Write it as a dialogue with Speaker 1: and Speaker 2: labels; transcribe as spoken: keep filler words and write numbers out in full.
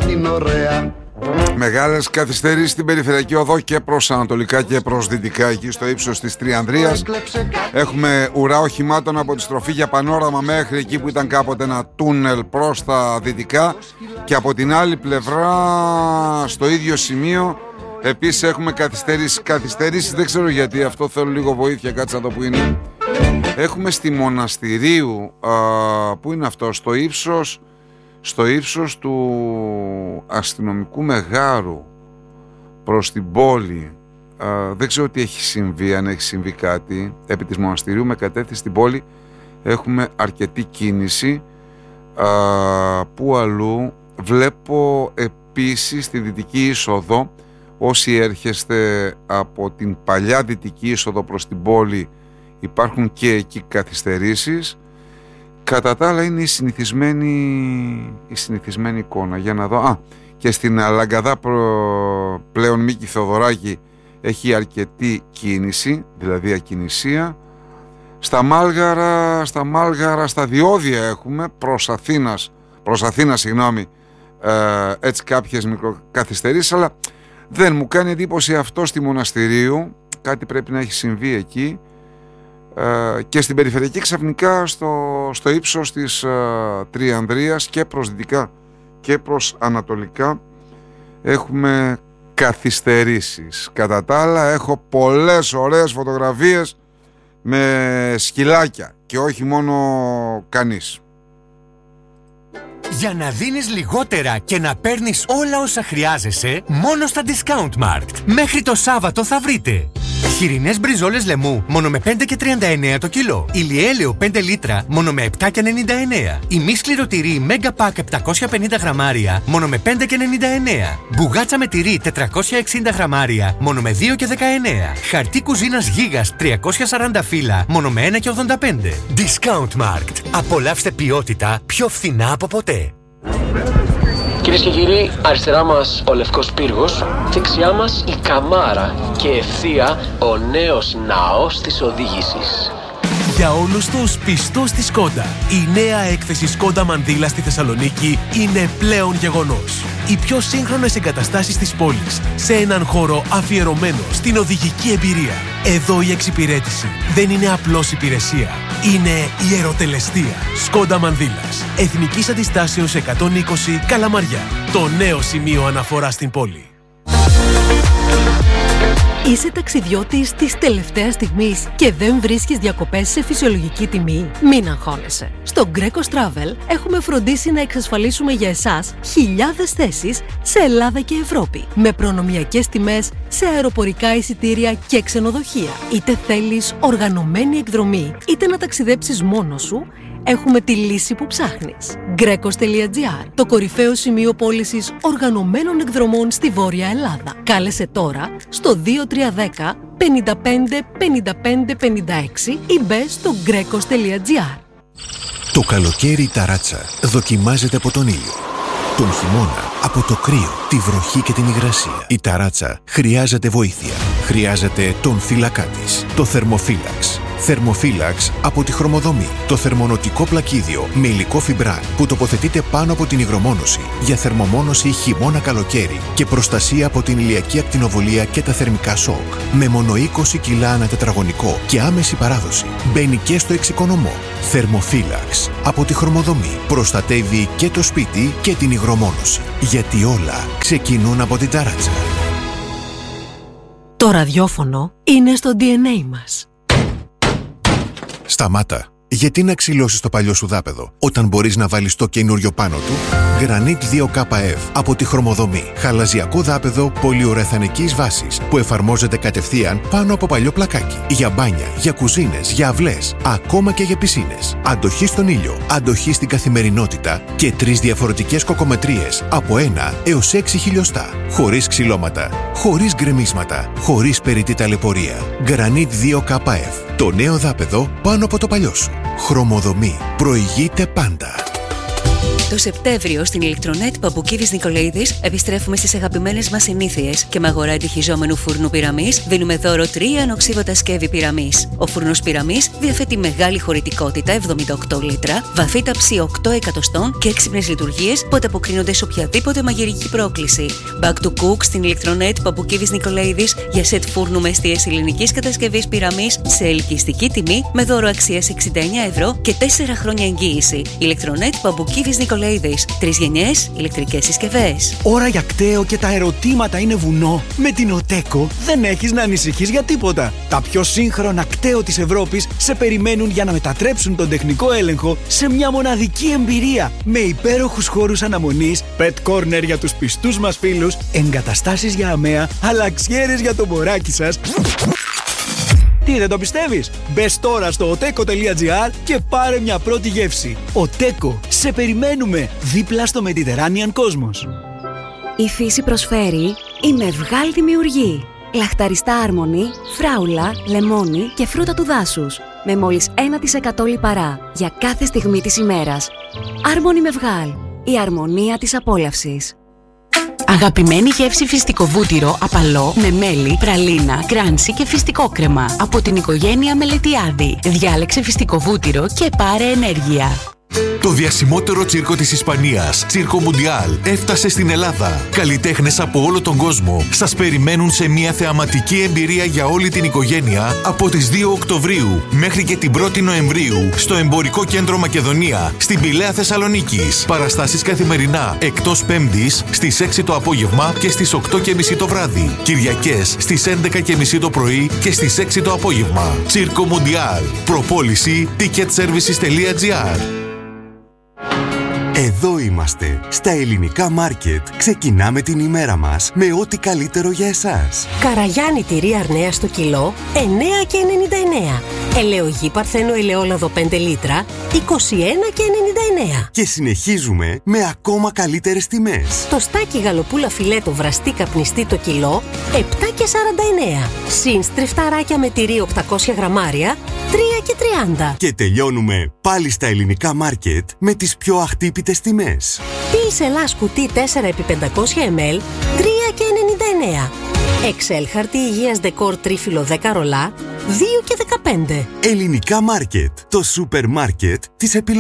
Speaker 1: είναι ωραία.
Speaker 2: Μεγάλες καθυστερήσεις στην περιφερειακή οδό και προς ανατολικά και προς δυτικά, εκεί στο ύψος της Τριανδρίας. Έχουμε ουρά οχημάτων από τη στροφή για πανόραμα μέχρι εκεί που ήταν κάποτε ένα τούνελ προς τα δυτικά, και από την άλλη πλευρά στο ίδιο σημείο επίσης έχουμε καθυστερήσεις. Καθυστερήσεις δεν ξέρω γιατί, αυτό θέλω λίγο βοήθεια, κάτσε να δω που είναι. Έχουμε στη Μοναστηρίου, α, που είναι αυτό, στο ύψος στο ύψος του αστυνομικού μεγάρου προς την πόλη. Α, δεν ξέρω τι έχει συμβεί, αν έχει συμβεί κάτι. Επί της Μοναστηρίου με κατεύθυνση στην πόλη έχουμε αρκετή κίνηση. Α, που αλλού βλέπω επίσης στη δυτική είσοδο, όσοι έρχεστε από την παλιά δυτική είσοδο προς την πόλη, υπάρχουν και εκεί καθυστερήσεις. Κατά τα άλλα είναι η συνηθισμένη, η συνηθισμένη εικόνα. Για να δω. Α, και στην Λαγκαδά προ... πλέον Μίκη Θεοδωράκη έχει αρκετή κίνηση, δηλαδή ακινησία. Στα Μάλγαρα, στα Μάλγαρα, στα διόδια έχουμε προς Αθήνας, προς Αθήνα, συγγνώμη, ε, έτσι κάποιες μικροκαθυστερήσεις, αλλά δεν μου κάνει εντύπωση αυτό στη Μοναστηρίου. Κάτι πρέπει να έχει συμβεί εκεί. Uh, και στην περιφερειακή ξαφνικά στο, στο ύψος της uh, Τριανδρίας και προς δυτικά και προς ανατολικά έχουμε καθυστερήσεις. Κατά τα άλλα έχω πολλές ωραίες φωτογραφίες με σκυλάκια και όχι μόνο κανείς.
Speaker 3: Για να δίνεις λιγότερα και να παίρνεις όλα όσα χρειάζεσαι, μόνο στα Discount Markt. Μέχρι το Σάββατο θα βρείτε χοιρινές μπριζόλες λαιμού μόνο με πέντε και τριάντα εννέα το κιλό. Ηλιέλαιο πέντε λίτρα μόνο με επτά και ενενήντα εννέα. Η σκληρό τυρί Mega Pack επτακόσια πενήντα γραμμάρια μόνο με πέντε και ενενήντα εννέα. Μπουγάτσα με τυρί τετρακόσια εξήντα γραμμάρια μόνο με δύο και δεκαεννέα. Χαρτί κουζίνας Γίγας τριακόσια σαράντα φύλλα μόνο με ένα και ογδόντα πέντε. Discount Markt. Απολαύστε ποιότητα πιο φθηνά από ποτέ.
Speaker 4: Κυρίες και κύριοι, αριστερά μας ο Λευκός Πύργος, δεξιά μας η Καμάρα και ευθεία ο νέος ναός της οδήγησης.
Speaker 5: Για όλους τους πιστός στη Σκόντα, η νέα έκθεση Σκόντα Μανδύλα στη Θεσσαλονίκη είναι πλέον γεγονός. Οι πιο σύγχρονες εγκαταστάσεις της πόλης, σε έναν χώρο αφιερωμένο στην οδηγική εμπειρία. Εδώ η εξυπηρέτηση δεν είναι απλώς υπηρεσία, είναι ιεροτελεστία. Σκόντα Μανδύλας, Εθνικής Αντιστάσεως εκατόν είκοσι Καλαμαριά. Το νέο σημείο αναφορά στην πόλη.
Speaker 6: Είσαι ταξιδιώτης της τελευταίας στιγμής και δεν βρίσκεις διακοπές σε φυσιολογική τιμή? Μην αγχώνεσαι. Στο Greco Travel έχουμε φροντίσει να εξασφαλίσουμε για εσάς χιλιάδες θέσεις σε Ελλάδα και Ευρώπη, με προνομιακές τιμές σε αεροπορικά εισιτήρια και ξενοδοχεία. Είτε θέλεις οργανωμένη εκδρομή, είτε να ταξιδέψεις μόνος σου, έχουμε τη λύση που ψάχνεις. Grecos τελεία gr, το κορυφαίο σημείο πώλησης οργανωμένων εκδρομών στη Βόρεια Ελλάδα. Κάλεσε τώρα στο δύο τρία ένα μηδέν πέντε πέντε πέντε πέντε πέντε έξι ή μπες στο Grecos τελεία gr.
Speaker 7: Το καλοκαίρι η ταράτσα δοκιμάζεται από τον ήλιο. Τον χειμώνα από το κρύο, τη βροχή και την υγρασία. Η ταράτσα χρειάζεται βοήθεια. Χρειάζεται τον θύλακά της, το θερμοφύλαξ. Θερμοφύλαξ από τη Χρωμοδομή. Το θερμονοτικό πλακίδιο με υλικό φιμπράν που τοποθετείται πάνω από την υγρομόνωση για θερμομόνωση χειμώνα-καλοκαίρι και προστασία από την ηλιακή ακτινοβολία και τα θερμικά σοκ. Με μόνο είκοσι κιλά ανά τετραγωνικό και άμεση παράδοση. Μπαίνει και στο εξοικονομό. Θερμοφύλαξ από τη Χρωμοδομή. Προστατεύει και το σπίτι και την υγρομόνωση. Γιατί όλα ξεκινούν από την ταράτσα.
Speaker 6: Το ραδιόφωνο είναι στο ντι εν έι μας.
Speaker 7: Σταμάτα. Γιατί να ξυλώσεις το παλιό σου δάπεδο όταν μπορείς να βάλεις το καινούριο πάνω του? Granit δύο κέι εφ από τη Χρωμοδομή. Χαλαζιακό δάπεδο πολυουρεθανικής βάσης που εφαρμόζεται κατευθείαν πάνω από παλιό πλακάκι. Για μπάνια, για κουζίνες, για αυλές, ακόμα και για πισίνες. Αντοχή στον ήλιο, αντοχή στην καθημερινότητα και τρεις διαφορετικές κοκομετρίες από ένα έως έξι χιλιοστά. Χωρίς ξυλώματα, χωρίς γκρεμίσματα, χωρίς περιττή ταλαιπωρία. Granit δύο κέι εφ. Το νέο δάπεδο πάνω από το παλιό σου. Χρωμοδομή. Προηγείται πάντα.
Speaker 1: Το Σεπτέμβριο στην Ηλεκτρονέτ Παμπουκίδης Νικολαίδης επιστρέφουμε στις αγαπημένες μας συνήθειες και με αγορά εντυχιζόμενου φούρνου πυραμής δίνουμε δώρο τρία ανοξίβατα σκεύη πυραμής. Ο φούρνος πυραμής διαθέτει μεγάλη χωρητικότητα εβδομήντα οκτώ λίτρα, βαθύ ταψί οκτώ εκατοστών και έξυπνες λειτουργίες που ανταποκρίνονται σε οποιαδήποτε μαγειρική πρόκληση. Back to cook στην Ηλεκτρονέτ Παμπουκίδης Νικολαίδης για σετ φούρνου με εστίες ελληνικής κατασκευής πυραμής σε ελκυστική τιμή με δώρο αξίας εξήντα εννέα ευρώ και τέσσερα χρόνια εγγύηση. Ηλεκτρονέτ Παμπουκίδης Νικολαίδης. Τρεις γενιές ηλεκτρικές συσκευές.
Speaker 8: Ώρα για κταίο και τα ερωτήματα είναι βουνό. Με την Οτέκο δεν έχεις να ανησυχείς για τίποτα. Τα πιο σύγχρονα κταίο της Ευρώπης σε περιμένουν για να μετατρέψουν τον τεχνικό έλεγχο σε μια μοναδική εμπειρία. Με υπέροχους χώρους αναμονής, pet corner για τους πιστούς μας φίλους, εγκαταστάσεις για αμαία, αλλαξιέρες για το μωράκι σας. Τι, δεν το πιστεύεις? Μπες τώρα στο οτέκο τελεία τζι άρ και πάρε μια πρώτη γεύση. Οτέκο, σε περιμένουμε δίπλα στο Mediterranean Cosmos.
Speaker 9: Η φύση προσφέρει η Μευγάλ δημιουργεί. Λαχταριστά άρμονη, φράουλα, λεμόνι και φρούτα του δάσους. Με μόλις ένα τοις εκατό λιπαρά για κάθε στιγμή της ημέρας. Άρμονη Μευγάλ, η αρμονία της απόλαυσης.
Speaker 10: Αγαπημένη γεύση φυστικό βούτυρο απαλό με μέλι, πραλίνα, κράντσι και φυστικό κρέμα. Από την οικογένεια Μελετιάδη. Διάλεξε φυστικό βούτυρο και πάρε ενέργεια.
Speaker 11: Το διασημότερο τσίρκο της Ισπανίας, Τσίρκο Μουντιάλ, έφτασε στην Ελλάδα. Καλλιτέχνες από όλο τον κόσμο σας περιμένουν σε μια θεαματική εμπειρία για όλη την οικογένεια από τις δύο Οκτωβρίου μέχρι και την πρώτη Νοεμβρίου στο Εμπορικό Κέντρο Μακεδονία, στην Πηλαία Θεσσαλονίκης. Παραστάσεις καθημερινά, εκτός Πέμπτης, στις έξι το απόγευμα και στις οκτώ και μισή το βράδυ. Κυριακές στις έντεκα και μισή το πρωί και στις έξι το απόγευμα. Τσίρκο Μουντιάλ. Προπόληση ticket services τελεία τζι άρ.
Speaker 12: Εδώ είμαστε, στα Ελληνικά Μάρκετ. Ξεκινάμε την ημέρα μας με ό,τι καλύτερο για εσάς.
Speaker 6: Καραγιάννη τυρί Αρνέα στο κιλό, εννέα και ενενήντα εννέα. Ελαιογή Παρθένο ελαιόλαδο πέντε λίτρα, είκοσι ένα και ενενήντα εννέα.
Speaker 12: Και συνεχίζουμε με ακόμα καλύτερες τιμές.
Speaker 6: Το στάκι γαλοπούλα φιλέτο βραστή καπνιστή το κιλό, επτά και σαράντα εννέα. Συν στριφταράκια με τυρί οκτακόσια γραμμάρια, τρία και τριάντα.
Speaker 12: Και τελειώνουμε πάλι στα Ελληνικά Μάρκετ με τις πιο αχτύπητες τιμές.
Speaker 6: Τίης Ελλάς κουτί τέσσερα επί πεντακόσια μιλιλίτρα, τρία και ενενήντα εννέα. Excel χαρτί υγείας δεκόρ τρίφυλλο δέκα ρολά, δύο και δεκαπέντε.
Speaker 12: Ελληνικά Μάρκετ, το σούπερ μάρκετ της επιλογής.